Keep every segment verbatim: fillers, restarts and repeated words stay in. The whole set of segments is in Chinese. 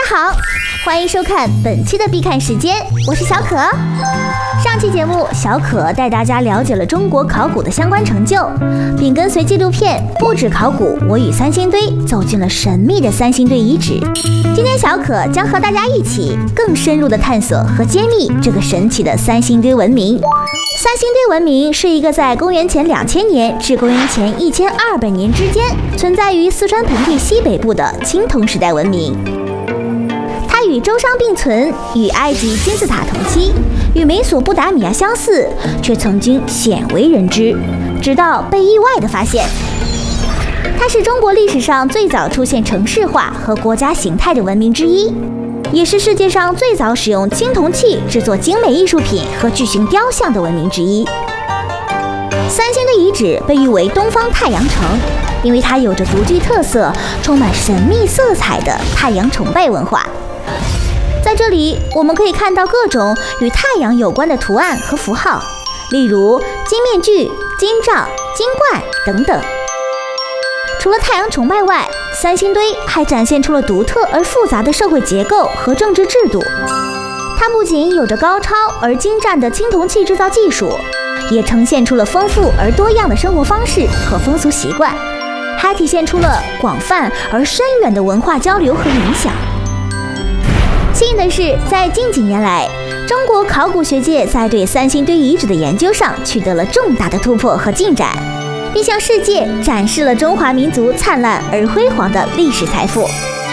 家好，欢迎收看本期的必看时间，我是小可。上期节目，小可带大家了解了中国考古的相关成就，并跟随纪录片《不止考古，我与三星堆》走进了神秘的三星堆遗址。今天，小可将和大家一起更深入的探索和揭秘这个神奇的三星堆文明。三星堆文明是一个在公元前两千年至公元前一千二百年之间存在于四川盆地西北部的青铜时代文明。它与周商并存，与埃及金字塔同期，与美索不达米亚相似，却曾经鲜为人知，直到被意外的发现。它是中国历史上最早出现城市化和国家形态的文明之一，也是世界上最早使用青铜器制作精美艺术品和巨型雕像的文明之一。三星堆遗址被誉为东方太阳城，因为它有着独具特色、充满神秘色彩的太阳崇拜文化。在这里，我们可以看到各种与太阳有关的图案和符号，例如金面具、金杖、金冠等等。除了太阳崇拜外，三星堆还展现出了独特而复杂的社会结构和政治制度。它不仅有着高超而精湛的青铜器制造技术，也呈现出了丰富而多样的生活方式和风俗习惯，还体现出了广泛而深远的文化交流和影响。幸运的是，在近几年来，中国考古学界在对三星堆遗址的研究上取得了重大的突破和进展，并向世界展示了中华民族灿烂而辉煌的历史财富。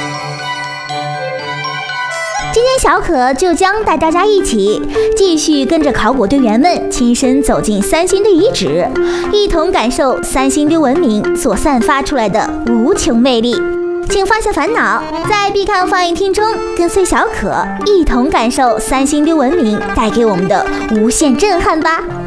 今天小可就将带大家一起继续跟着考古队员们亲身走进三星堆遗址，一同感受三星堆文明所散发出来的无穷魅力。请放下烦恼，在必看放映厅中跟随小可一同感受三星堆文明带给我们的无限震撼吧。